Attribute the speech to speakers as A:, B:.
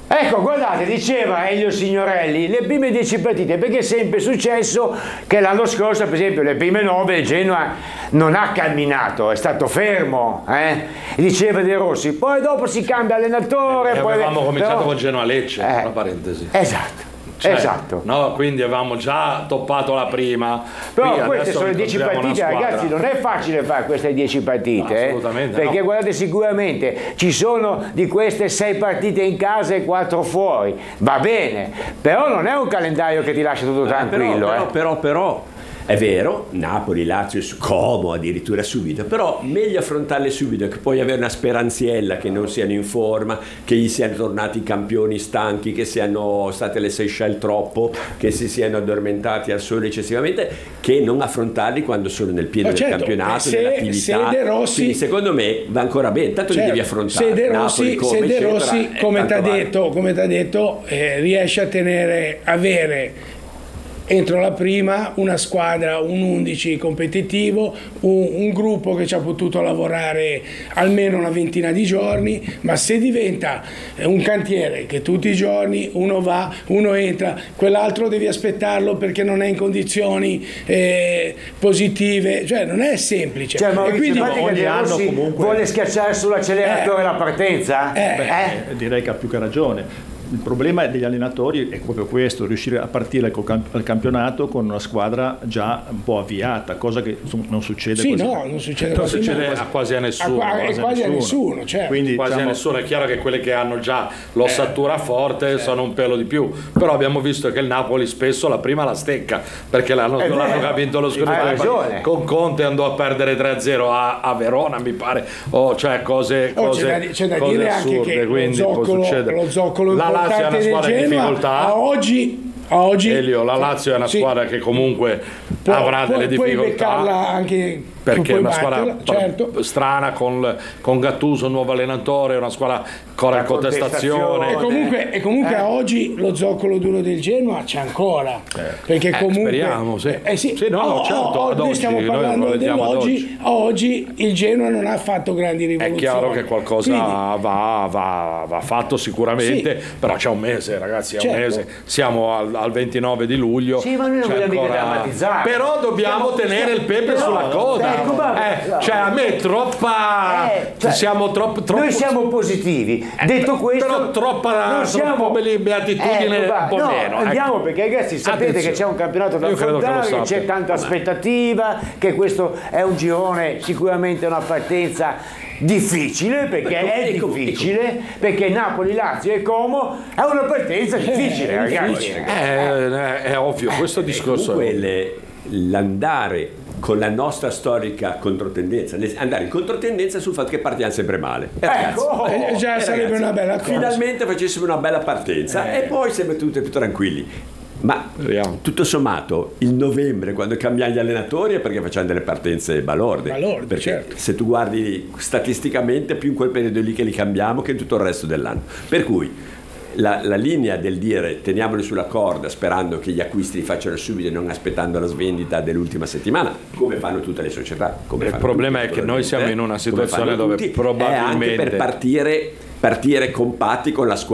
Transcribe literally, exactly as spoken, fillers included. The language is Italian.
A: Ecco, guardate, diceva Elio Signorelli, le prime dieci partite, perché è sempre successo che l'anno scorso, per esempio, le prime nove il Genoa non ha camminato, è stato fermo, eh? Diceva De Rossi, poi dopo si cambia allenatore.
B: E
A: poi
B: avevamo cominciato
A: però...
B: con Genoa Lecce,
A: eh,
B: una parentesi.
A: Esatto. Cioè, esatto.
B: No, quindi avevamo già toppato la prima.
A: Però
B: qui
A: queste sono le dieci partite, ragazzi, non è facile fare queste dieci partite, no, assolutamente, eh? Perché no. Guardate, sicuramente ci sono di queste sei partite in casa e quattro fuori, va bene, però non è un calendario che ti lascia tutto tranquillo.
C: Eh, però,
A: eh.
C: però, però, però è vero, Napoli, Lazio, Como addirittura subito, però meglio affrontarle subito, che poi avere una speranziella che non siano in forma, che gli siano tornati i campioni stanchi, che siano state le Seychelles troppo, che si siano addormentati al sole eccessivamente, che non affrontarli quando sono nel pieno
D: no,
C: del
D: certo,
C: campionato,
D: se,
C: nell'attività.
D: Se De Rossi,
C: quindi secondo me va ancora bene, tanto certo, li devi affrontare.
D: Se De Rossi,
C: Napoli, come,
D: se De
C: eccetera,
D: Rossi
C: eh,
D: come ti ha
C: vale.
D: detto, come t'ha detto eh, riesce a tenere, avere entro la prima una squadra, un undici competitivo, un, un gruppo che ci ha potuto lavorare almeno una ventina di giorni, ma se diventa un cantiere che tutti i giorni uno va, uno entra, quell'altro devi aspettarlo perché non è in condizioni eh, positive, cioè non è semplice.
A: Cioè,
D: e quindi
A: ogni anno comunque vuole schiacciare sull'acceleratore
D: eh,
A: la partenza?
D: Eh,
A: Beh,
E: eh. Direi che ha più che ragione. Il problema degli allenatori è proprio questo, riuscire a partire al campionato con una squadra già un po' avviata, cosa che non succede
D: sì,
E: così.
D: no, non succede,
B: non
D: quasi,
B: succede
D: quasi
B: a quasi a nessuno.
D: A, quasi, quasi a nessuno, nessuno certo.
B: Quindi, quasi diciamo, a nessuno. È chiaro che quelle che hanno già l'ossatura eh, forte certo. sono un pelo di più, però abbiamo visto che il Napoli spesso la prima la stecca, perché l'anno, l'anno che ha vinto lo scudetto con Conte andò a perdere tre a zero a, a Verona, mi pare, oh, cioè cose,
D: oh,
B: cose,
D: c'è da, c'è da
B: cose
D: dire
B: assurde,
D: anche che
B: quindi
D: lo zoccolo,
B: può succedere.
D: Lo zoccolo
B: la Lazio è una squadra in difficoltà.
D: A oggi, a oggi
B: Elio, la Lazio è una
D: sì,
B: squadra che comunque
D: può,
B: avrà
D: può,
B: delle difficoltà.
D: Puoi beccarla anche
B: perché è una squadra
D: certo.
B: strana con, con Gattuso, nuovo allenatore, una squadra con la contestazione.
D: E comunque, e comunque eh. a oggi lo zoccolo duro del Genoa c'è ancora. Eh. Perché comunque.
B: Eh, speriamo, sì.
D: Eh, sì.
B: sì no,
D: oh,
B: certo,
D: oh, noi
B: oggi,
D: stiamo parlando
B: noi
D: dell'oggi. Oggi il Genoa non ha fatto grandi rivoluzioni.
B: È chiaro che qualcosa
D: Quindi,
B: va, va, va fatto sicuramente, sì. però c'è un mese, ragazzi, è certo. un mese. Siamo al, al ventinove di luglio.
A: Sì, ma noi non vogliamo ancora... drammatizzare.
B: Però dobbiamo stiamo, tenere stiamo, il pepe però, sulla coda. Ecco, eh, cioè a me troppa eh, cioè, siamo troppo, troppo
A: noi siamo positivi eh, detto questo
B: però troppa
A: siamo
B: beatitudine
A: eh,
B: un po'
A: no,
B: meno
A: andiamo
B: ecco.
A: perché ragazzi sapete Attenzione. Che c'è un campionato da affrontare, che c'è tanta aspettativa, che questo è un girone sicuramente una partenza difficile perché ecco, è ecco, difficile ecco. Perché Napoli, Lazio e Como è una partenza difficile eh, ragazzi
B: eh, è, è ovvio questo
C: eh,
B: discorso
C: comunque l'andare con la nostra storica controtendenza, andare in controtendenza sul fatto che partiamo sempre male. E ragazzi,
D: ecco, eh, già eh, sarebbe ragazzi, una bella cosa.
C: Finalmente facessimo una bella partenza eh. e poi sempre tutti più tranquilli. Ma Vediamo. tutto sommato il novembre quando cambiamo gli allenatori è perché facciamo delle partenze balorde,
D: balorde
C: perché
D: certo.
C: se tu guardi statisticamente più in quel periodo lì che li cambiamo che in tutto il resto dell'anno, per cui La, la linea del dire teniamoli sulla corda sperando che gli acquisti li facciano subito e non aspettando la svendita dell'ultima settimana, come fanno tutte le società. Come
B: il problema tutti, è che noi siamo in una situazione dove
C: tutti,
B: probabilmente
C: è anche per partire, partire compatti con la squadra